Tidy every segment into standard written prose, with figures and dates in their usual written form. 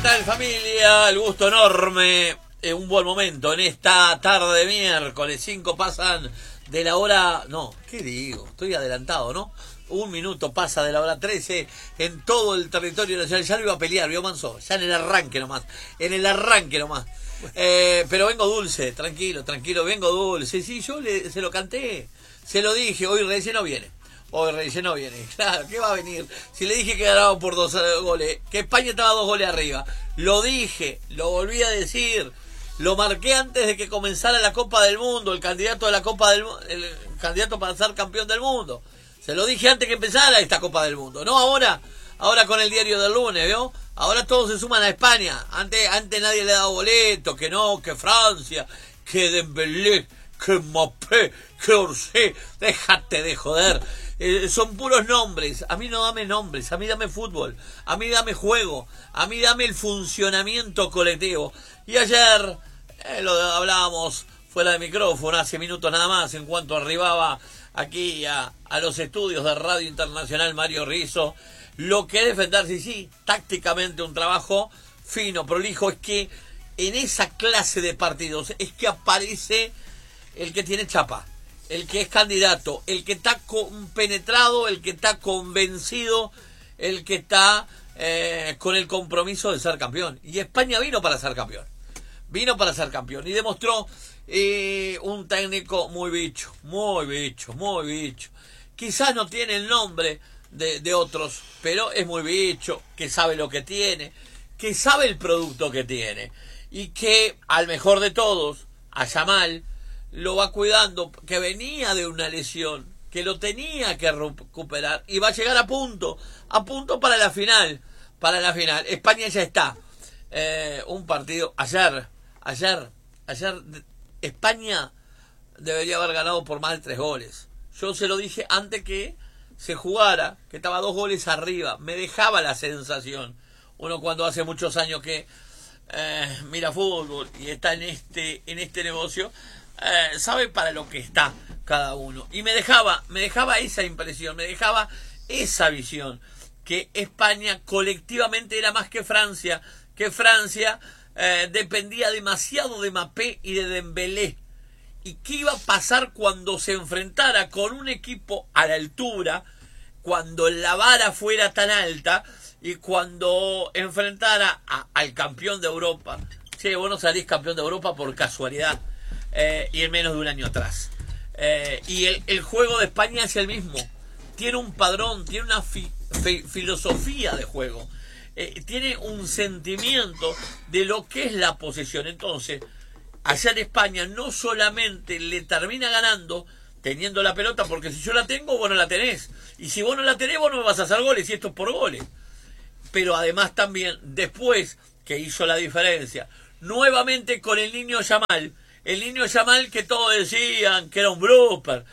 Tal familia, el gusto enorme, un buen momento en esta tarde de miércoles. 5 pasan de la hora, no, ¿qué digo? Estoy adelantado, ¿no? 1 minuto pasa de la hora 13 en todo el territorio nacional. Ya lo iba a pelear, vio Manso, ya en el arranque nomás, pero vengo dulce, tranquilo, vengo dulce. Sí, yo se lo canté, se lo dije, hoy relleno viene. Claro, ¿qué va a venir? Si le dije que ganaban por 2 goles, que España estaba 2 goles arriba. Lo dije, lo volví a decir, lo marqué antes de que comenzara la Copa del Mundo, el candidato de la Copa del el candidato para ser campeón del mundo. Se lo dije antes que empezara esta Copa del Mundo. No ahora con el diario del lunes, ¿vio? Ahora todos se suman a España. Antes nadie le daba boleto, que no, que Francia, que Dembélé, que Mbappé, que Orsay. Déjate de joder. Son puros nombres. A mí no dame nombres, a mí dame fútbol, a mí dame juego, a mí dame el funcionamiento colectivo. Y ayer lo hablábamos fuera de micrófono, hace minutos nada más, en cuanto arribaba aquí a los estudios de Radio Internacional Mario Rizzo. Lo que es defenderse, sí, tácticamente un trabajo fino, prolijo, es que en esa clase de partidos es que aparece el que tiene chapa, el que es candidato, el que está compenetrado, el que está convencido, el que está con el compromiso de ser campeón. Y España vino para ser campeón. Y demostró un técnico muy bicho. Quizás no tiene el nombre de otros, pero es muy bicho, que sabe lo que tiene, que sabe el producto que tiene. Y que al mejor de todos, a Yamal, lo va cuidando, que venía de una lesión, que lo tenía que recuperar y va a llegar a punto para la final. España ya está. Un partido ayer España debería haber ganado por más de 3 goles. Yo se lo dije antes que se jugara, que estaba 2 goles arriba. Me dejaba la sensación, uno cuando hace muchos años que mira fútbol y está en este negocio, sabe para lo que está cada uno. Y me dejaba esa impresión, me dejaba esa visión, que España colectivamente era más que Francia, dependía demasiado de Mbappé y de Dembélé. ¿Y qué iba a pasar cuando se enfrentara con un equipo a la altura, cuando la vara fuera tan alta y cuando enfrentara al campeón de Europa? Sí, vos no salís campeón de Europa por casualidad. Y en menos de un año atrás. Y el juego de España es el mismo. Tiene un padrón, tiene una filosofía de juego. Tiene un sentimiento de lo que es la posesión. Entonces, allá en España no solamente le termina ganando teniendo la pelota, porque si yo la tengo, vos no la tenés. Y si vos no la tenés, vos no me vas a hacer goles, y esto es por goles. Pero además también, después que hizo la diferencia, nuevamente con el niño Yamal. El niño Yamal, que todos decían que era un blooper,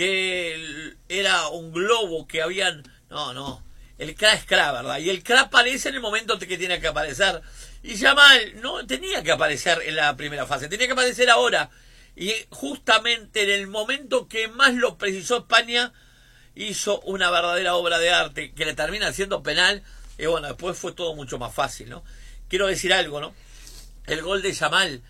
que era un globo, que habían... No, el crack es crack, ¿verdad? Y el crack aparece en el momento que tiene que aparecer. Y Yamal no tenía que aparecer en la primera fase, tenía que aparecer ahora. Y justamente en el momento que más lo precisó España, hizo una verdadera obra de arte, que le termina haciendo penal. Y bueno, después fue todo mucho más fácil, ¿no? Quiero decir algo, ¿no? El gol de Yamal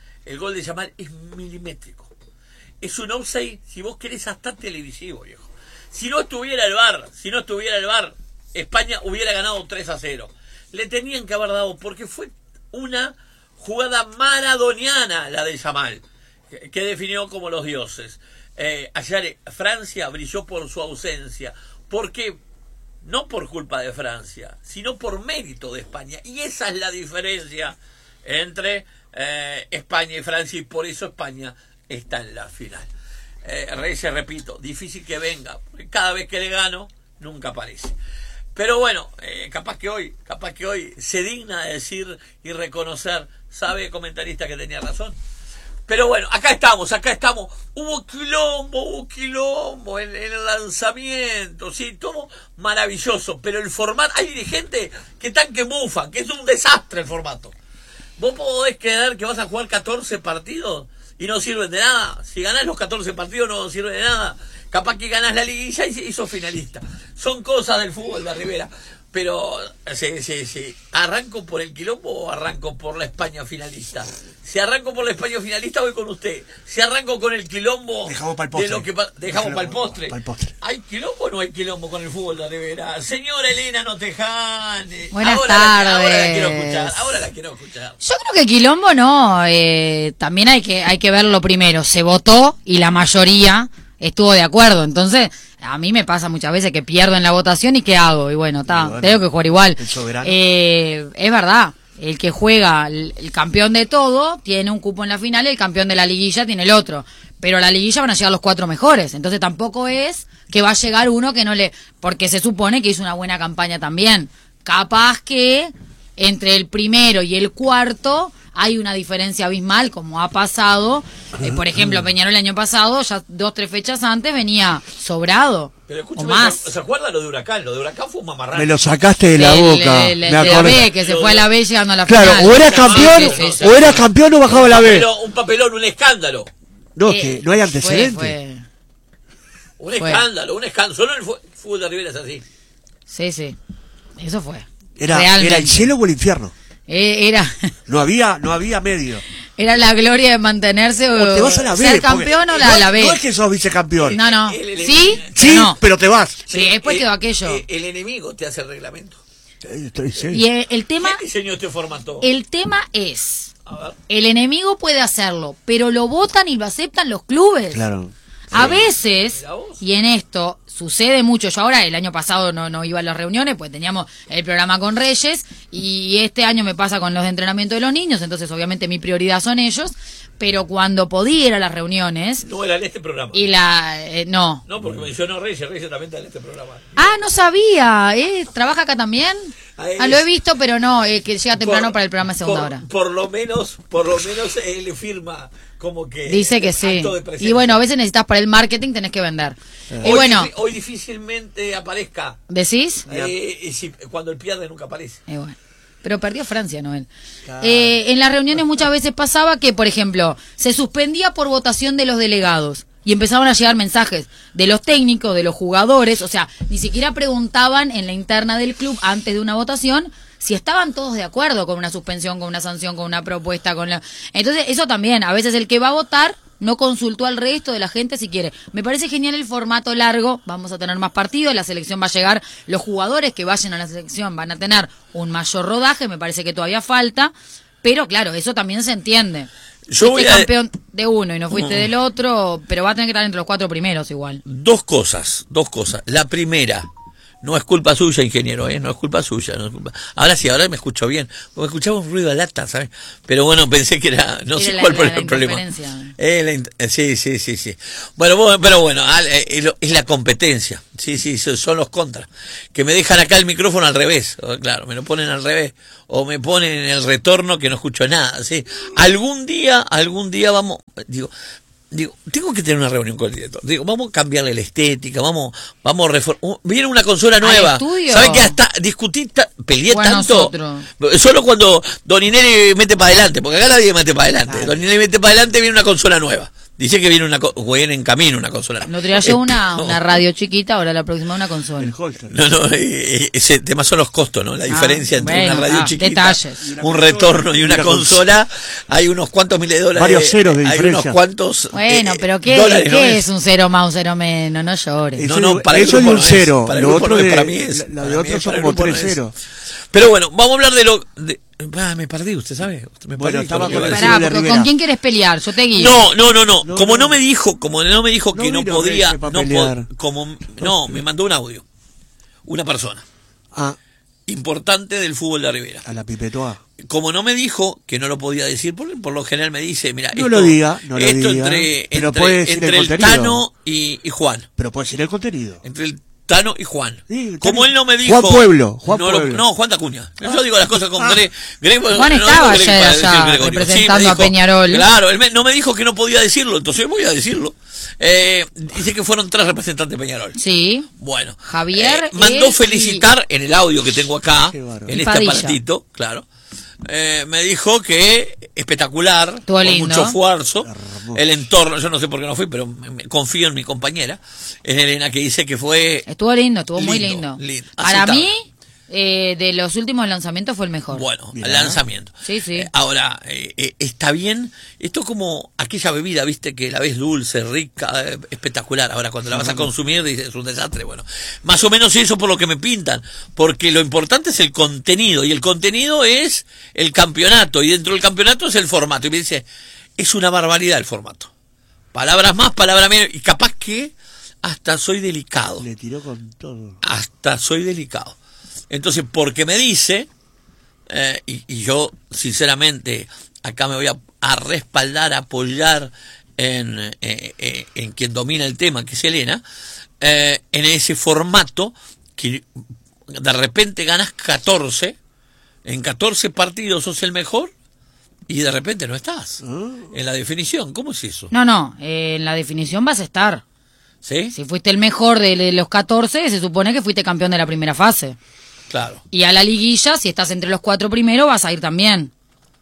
es milimétrico. Es un offside, si vos querés, hasta televisivo, viejo. Si no estuviera el VAR, España hubiera ganado 3-0. Le tenían que haber dado, porque fue una jugada maradoniana la de Yamal, que definió como los dioses. Ayer Francia brilló por su ausencia, porque no por culpa de Francia, sino por mérito de España. Y esa es la diferencia entre España y Francia, y por eso España está en la final. Reyes, repito, difícil que venga, porque cada vez que le gano nunca aparece. Pero bueno, capaz que hoy se digna de decir y reconocer, sabe comentarista que tenía razón. Pero bueno, acá estamos. Hubo quilombo en el lanzamiento, sí, todo maravilloso, pero el formato, hay dirigentes que están que mufan, que es un desastre el formato. Vos podés creer que vas a jugar 14 partidos y no sirven de nada. Si ganás los 14 partidos no sirve de nada. Capaz que ganás la liguilla y sos finalista. Son cosas del fútbol de Rivera. Pero, sí. ¿Arranco por el quilombo o arranco por la España finalista? Si arranco por la España finalista, voy con usted. Si arranco con el quilombo... Dejamos para el postre. De lo que dejamos para el postre. ¿Hay quilombo o no hay quilombo con el fútbol de Rivera? Señora Elena Notejane. Buenas tardes. Ahora la quiero escuchar. Yo creo que quilombo no. También hay que verlo primero. Se votó y la mayoría estuvo de acuerdo. Entonces... A mí me pasa muchas veces que pierdo en la votación y ¿qué hago? Y bueno, tengo que jugar igual. El soberano. Es verdad, el que juega el campeón de todo tiene un cupo en la final y el campeón de la liguilla tiene el otro. Pero a la liguilla van a llegar los 4 mejores. Entonces tampoco es que va a llegar uno que no le... Porque se supone que hizo una buena campaña también. Capaz que entre el primero y el cuarto... hay una diferencia abismal, como ha pasado. Por ejemplo, Peñarol el año pasado, ya 2-3 fechas antes, venía sobrado. Pero o más. ¿Se acuerda lo de Huracán? Lo de Huracán fue un mamarrán. Me lo sacaste de la boca. De la B, que se fue a la B llegando a la claro, final. o era campeón, Sí. o era campeón o bajaba a la B. Un papelón, un escándalo. No, que no hay antecedentes. Un escándalo. Solo el fútbol de Rivera es así. Sí. Eso fue. Era el cielo o el infierno. No había medio. Era la gloria de mantenerse o te vas a la B, ser campeón o la B. No es que sos vicecampeón. No. ¿Sí? Sí, no. pero te vas. Sí, después quedó aquello. El enemigo te hace el reglamento. Y el tema... ¿Quién diseñó este formato? El tema es... El enemigo puede hacerlo, pero lo votan y lo aceptan los clubes. Claro. A veces, y en esto sucede mucho, yo ahora el año pasado no iba a las reuniones, pues teníamos el programa con Reyes, y este año me pasa con los de entrenamiento de los niños, entonces obviamente mi prioridad son ellos, pero cuando podía ir a las reuniones... No era en este programa. Y no. No, porque mencionó Reyes también está en este programa. No sabía, ¿trabaja acá también? Lo he visto, pero no, que llega temprano para el programa de segunda hora. Por lo menos él firma como que... Dice que sí. Y bueno, a veces necesitas para el marketing, tenés que vender. Y bueno... Hoy difícilmente aparezca. ¿Decís? Cuando él pierde nunca aparece. Bueno. Pero perdió Francia, Noel. Claro. En las reuniones muchas veces pasaba que, por ejemplo, se suspendía por votación de los delegados. Y empezaban a llegar mensajes de los técnicos, de los jugadores, o sea, ni siquiera preguntaban en la interna del club antes de una votación si estaban todos de acuerdo con una suspensión, con una sanción, con una propuesta, Entonces, eso también, a veces el que va a votar no consultó al resto de la gente si quiere. Me parece genial el formato largo, vamos a tener más partidos, la selección va a llegar, los jugadores que vayan a la selección van a tener un mayor rodaje, me parece que todavía falta, pero claro, eso también se entiende. Yo fuiste campeón de uno y no fuiste del otro, pero va a tener que estar entre los 4 primeros igual. Dos cosas. La primera, no es culpa suya, ingeniero, no es culpa suya. No es culpa. Ahora sí, ahora me escucho bien. Porque escuchaba un ruido de lata, ¿sabes? Pero bueno, pensé que era, no sé cuál fue el problema. Sí. Bueno, pero bueno, es la competencia. Sí, son los contras. Que me dejan acá el micrófono al revés. Claro, me lo ponen al revés. O me ponen en el retorno que no escucho nada, ¿sí? Algún día vamos, digo, tengo que tener una reunión con el director. Digo, vamos a cambiarle la estética, vamos a reformar. Viene una consola nueva. ¿Sabes que hasta discutí, peleé tanto? Solo cuando Don Inelli mete para adelante, porque acá nadie mete para adelante. Claro. Don Inelli mete para adelante, viene una consola nueva. Dice que viene en camino una consola. No traía yo una radio chiquita, ahora la próxima una consola. No, ese tema son los costos, ¿no? La diferencia entre una radio chiquita, detalles. Un retorno y una consola, hay unos cuantos miles de dólares. Varios ceros de diferencia. Hay unos cuantos bueno, pero ¿qué es un cero más, un cero menos? No llores. Para eso es un cero. Lo otro para mí es. Lo de otro son como 3 ceros. Pero bueno, vamos a hablar de lo... me perdí, usted sabe. ¿Con quién quieres pelear? Yo te guío. No. Como no me dijo que no podía, me mandó un audio. Una persona. Importante del fútbol de Rivera. A la Pipetoa. Como no me dijo que no lo podía decir, por lo general me dice, mira, no lo diga. Entre el Tano y Juan. Pero puede ser el contenido. Entre el Tano y Juan. Sí, como él no me dijo... Juan Pueblo. Juan Tacuña. Yo digo las cosas con Juan estaba ayer allá representando a Peñarol. Claro, él no me dijo que no podía decirlo, entonces voy a decirlo. Dice que fueron 3 representantes de Peñarol. Sí. Bueno. Javier mandó felicitar en el audio que tengo acá, en este aparatito, claro. Me dijo que espectacular, con mucho esfuerzo, el entorno, yo no sé por qué no fui, pero confío en mi compañera, en Elena, que dice que fue... Estuvo lindo, muy lindo. Para mí, de los últimos lanzamientos fue el mejor. Bueno, el lanzamiento. Sí. Ahora, está bien. Esto como aquella bebida, viste, que la ves dulce, rica, espectacular. Ahora, cuando la vas a consumir, dices, es un desastre. Bueno, más o menos eso por lo que me pintan. Porque lo importante es el contenido. Y el contenido es el campeonato. Y dentro del campeonato es el formato. Y me dice, es una barbaridad el formato. Palabras más, palabras menos. Y capaz que hasta soy delicado. Le tiró con todo. Hasta soy delicado. Entonces, porque me dice, y yo sinceramente acá me voy a respaldar, a apoyar en quien domina el tema, que es Elena, en ese formato que de repente ganas 14, en 14 partidos sos el mejor y de repente no estás en la definición. ¿Cómo es eso? No, en la definición vas a estar. ¿Sí? Si fuiste el mejor de los 14, se supone que fuiste campeón de la primera fase. Claro. Y a la liguilla, si estás entre los 4 primeros, vas a ir también.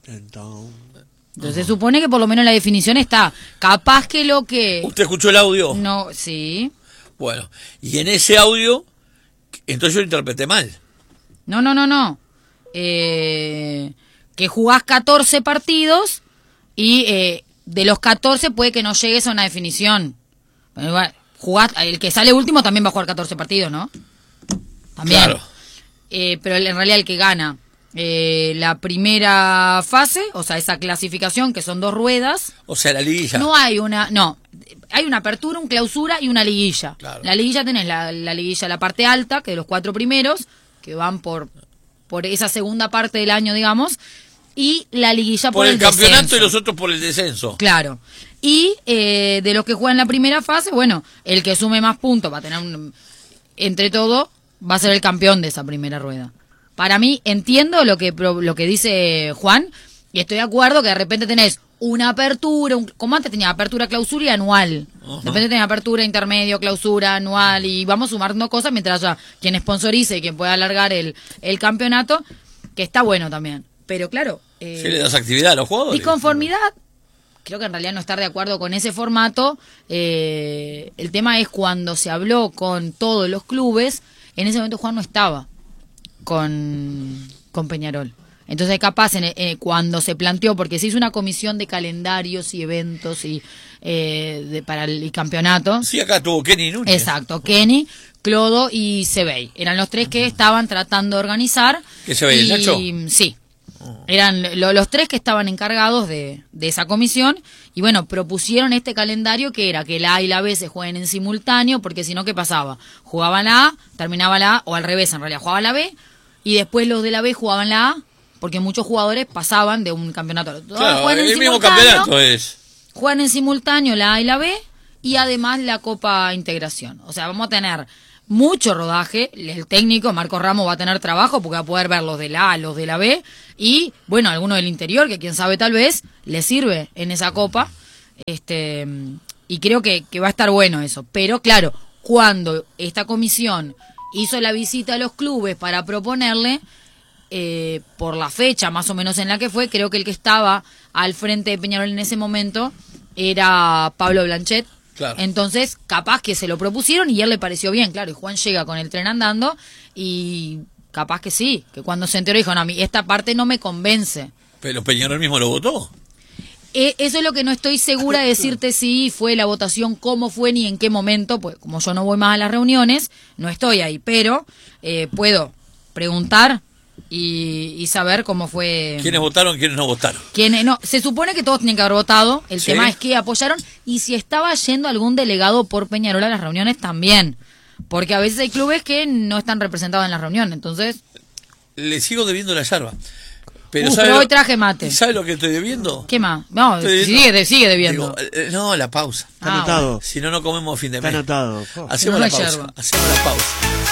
Entonces se supone que por lo menos la definición está. Capaz que lo que... ¿Usted escuchó el audio? No, sí. Bueno, y en ese audio, entonces yo lo interpreté mal. No. Que jugás 14 partidos y de los 14 puede que no llegues a una definición. El que sale último también va a jugar 14 partidos, ¿no? También. Claro. Pero en realidad el que gana la primera fase, o sea, esa clasificación que son 2 ruedas. O sea, la liguilla. Hay una apertura, una clausura y una liguilla. Claro. La liguilla tenés la liguilla, la parte alta, que de los 4 primeros, que van por esa segunda parte del año, digamos, y la liguilla por el campeonato descenso. Y los otros por el descenso. Claro. Y de los que juegan la primera fase, bueno, el que sume más puntos va a tener entre todo, va a ser el campeón de esa primera rueda. Para mí, entiendo lo que dice Juan, y estoy de acuerdo que de repente tenés una apertura, como antes tenía apertura, clausura y anual. De repente tenés apertura, intermedio, clausura, anual, y vamos sumando cosas mientras haya quien sponsorice y quien pueda alargar el campeonato, que está bueno también. Pero claro... sí, le das actividad a los jugadores. Disconformidad, creo que en realidad no estar de acuerdo con ese formato. El tema es cuando se habló con todos los clubes, en ese momento Juan no estaba con Peñarol. Entonces capaz cuando se planteó, porque se hizo una comisión de calendarios y eventos y para el campeonato. Sí, acá tuvo Kenny Núñez. Exacto, Kenny, Clodo y Sebey. Eran los 3 que estaban tratando de organizar. ¿Qué Sebey, el Nacho? Sí. Eran los 3 que estaban encargados de esa comisión y bueno, propusieron este calendario que era que la A y la B se jueguen en simultáneo, porque si no, ¿qué pasaba? Jugaban la A, terminaba la A, o al revés, en realidad jugaban la B y después los de la B jugaban la A, porque muchos jugadores pasaban de un campeonato a otro. Claro, el mismo campeonato es. Juegan en simultáneo la A y la B y además la Copa Integración. O sea, vamos a tener mucho rodaje. El técnico Marcos Ramos va a tener trabajo porque va a poder ver los de la A, los de la B y, bueno, algunos del interior que quién sabe tal vez le sirve en esa copa. Y creo que va a estar bueno eso. Pero claro, cuando esta comisión hizo la visita a los clubes para proponerle, por la fecha más o menos en la que fue, creo que el que estaba al frente de Peñarol en ese momento era Pablo Blanchet. Claro. Entonces, capaz que se lo propusieron y a él le pareció bien, claro, y Juan llega con el tren andando y capaz que sí, que cuando se enteró dijo, no, a mí esta parte no me convence. Pero Peñarol mismo lo votó. Eso es lo que no estoy segura de decirte si fue la votación, cómo fue ni en qué momento, pues como yo no voy más a las reuniones, no estoy ahí, pero puedo preguntar y saber cómo fue. ¿Quiénes votaron, quiénes no votaron? No, se supone que todos tienen que haber votado. El ¿Sí? tema es que apoyaron y si estaba yendo algún delegado por Peñarol a las reuniones también. Porque a veces hay clubes que no están representados en la reunión, entonces. Le sigo debiendo la yerba. Pero, pero hoy traje mate. ¿Sabe lo que estoy debiendo? ¿Qué más? No, sigue debiendo. Digo, no, la pausa. Está anotado. Bueno. Si no, no comemos fin de mes. Está anotado. Hacemos la pausa. Hacemos la pausa.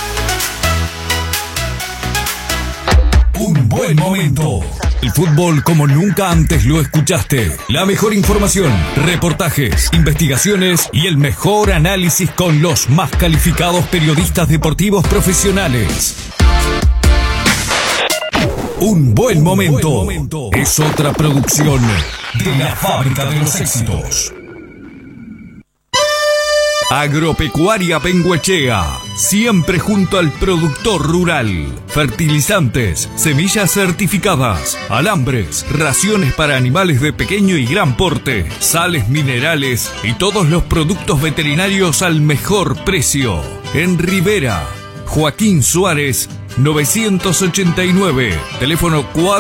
Un buen momento. El fútbol como nunca antes lo escuchaste. La mejor información, reportajes, investigaciones y el mejor análisis con los más calificados periodistas deportivos profesionales. Un buen momento. Es otra producción de la Fábrica de los Éxitos. Agropecuaria Bengoechea, siempre junto al productor rural. Fertilizantes, semillas certificadas, alambres, raciones para animales de pequeño y gran porte, sales minerales y todos los productos veterinarios al mejor precio. En Rivera, Joaquín Suárez 989, teléfono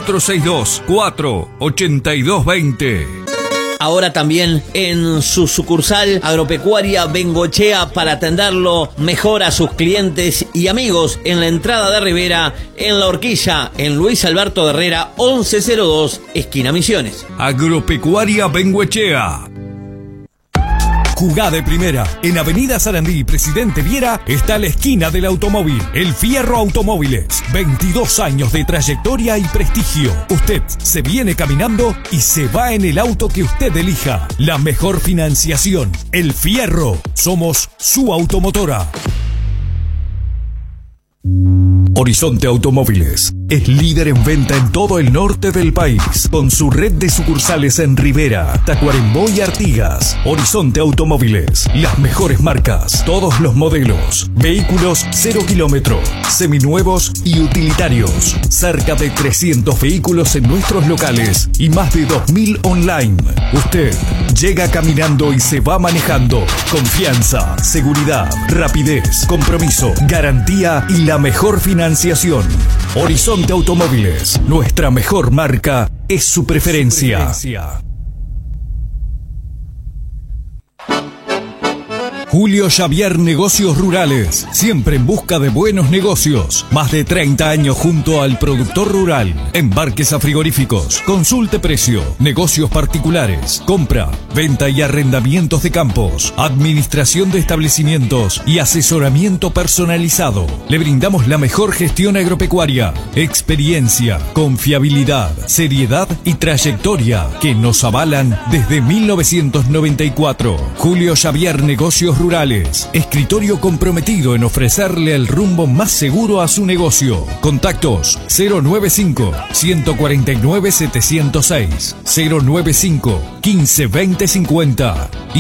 462-48220. Ahora también en su sucursal Agropecuaria Bengoechea para atenderlo mejor a sus clientes y amigos en la entrada de Rivera, en La Horquilla, en Luis Alberto Herrera 1102, esquina Misiones. Agropecuaria Bengoechea. Jugá de primera. En Avenida Sarandí, Presidente Viera, está la esquina del automóvil. El Fierro Automóviles. 22 años de trayectoria y prestigio. Usted se viene caminando y se va en el auto que usted elija. La mejor financiación. El Fierro. Somos su automotora. Horizonte Automóviles es líder en venta en todo el norte del país, con su red de sucursales en Rivera, Tacuarembó y Artigas. Horizonte Automóviles, las mejores marcas, todos los modelos, vehículos 0 kilómetro, seminuevos y utilitarios. Cerca de 300 vehículos en nuestros locales y más de 2000 online. Usted llega caminando y se va manejando. Confianza, seguridad, rapidez, compromiso, garantía y la mejor financiación. Horizonte Automóviles, nuestra mejor marca es su preferencia. Julio Xavier Negocios Rurales, siempre en busca de buenos negocios. Más de 30 años junto al productor rural. Embarques a frigoríficos, consulte precio, negocios particulares, compra, venta y arrendamientos de campos, administración de establecimientos y asesoramiento personalizado. Le brindamos la mejor gestión agropecuaria, experiencia, confiabilidad, seriedad y trayectoria que nos avalan desde 1994. Julio Xavier Negocios Rurales, escritorio comprometido en ofrecerle el rumbo más seguro a su negocio. Contactos 095-149-706, 095-15-2050 y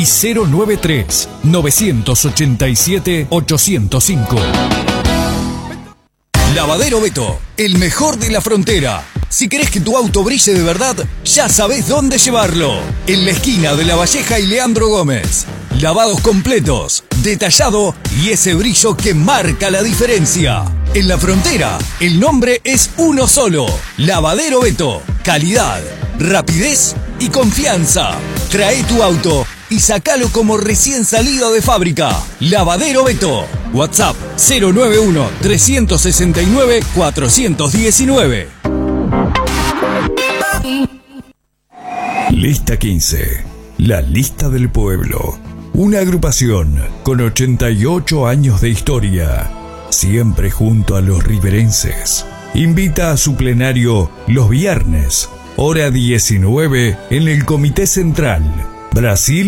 093-987-805. Lavadero Beto, el mejor de la frontera. Si querés que tu auto brille de verdad, ya sabés dónde llevarlo. En la esquina de La Valleja y Leandro Gómez. Lavados completos, detallado y ese brillo que marca la diferencia. En la frontera, el nombre es uno solo. Lavadero Beto. Calidad, rapidez y confianza. Trae tu auto y sacalo como recién salido de fábrica. Lavadero Beto. WhatsApp 091-369-419. Lista 15. La lista del pueblo. Una agrupación con 88 años de historia, siempre junto a los riverenses. Invita a su plenario los viernes, hora 19, en el Comité Central, Brasil.